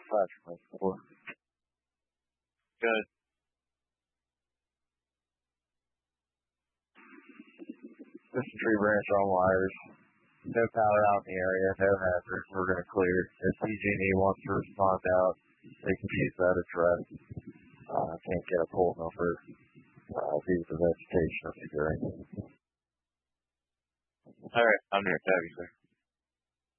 Good. This is Tree Branch on wires. No power out in the area, no hazards. We're going to clear. If PG&E wants to respond out, they can use that address. I can't get a poll number due to vegetation obscuring.